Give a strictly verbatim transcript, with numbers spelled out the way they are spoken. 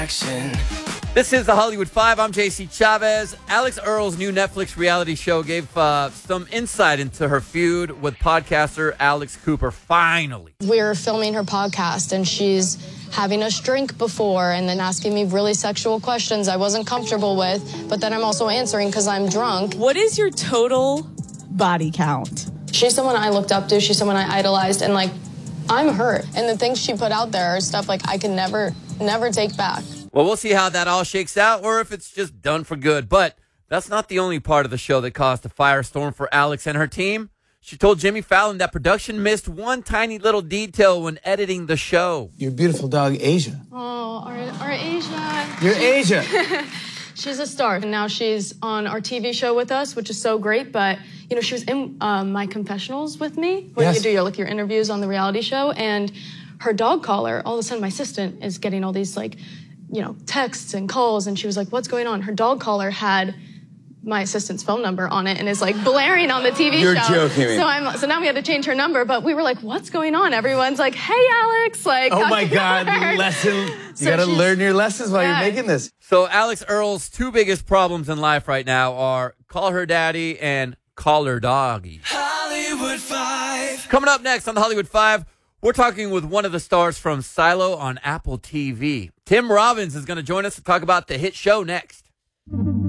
Action. This is the Hollywood Five. I'm J C Chavez. Alex Earl's new Netflix reality show gave uh, some insight into her feud with podcaster Alex Cooper. Finally. We were filming her podcast, and she's having us drink before and then asking me really sexual questions I wasn't comfortable with, but then I'm also answering because I'm drunk. What is your total body count? She's someone I looked up to. She's someone I idolized, and, like, I'm hurt. And the things she put out there are stuff, like, I can never, never take back. Well, we'll see how that all shakes out or if it's just done for good. But that's not the only part of the show that caused a firestorm for Alex and her team. She told Jimmy Fallon that production missed one tiny little detail when editing the show. Your beautiful dog, Asia. Oh, our, our Asia. You're Asia. She's a star, and now she's on our T V show with us, which is so great. But, you know, she was in um, my confessionals with me. What Yes. do you do? You like your interviews on the reality show, and her dog collar, all of a sudden my assistant is getting all these, like, you know, texts and calls, and she was like, what's going on? Her dog collar had my assistant's phone number on it and is, like, blaring on the T V You're show. joking me. So I'm so now we had to change her number, but we were like, what's going on? Everyone's like, hey, Alex, like, Oh how my you God, doing? lesson. You So gotta she's- learn your lessons while Yeah. you're making this. So Alex Earl's two biggest problems in life right now are call her daddy and call her doggy. Hollywood Five. Coming up next on the Hollywood Five, we're talking with one of the stars from Silo on Apple T V. Tim Robbins is going to join us to talk about the hit show next.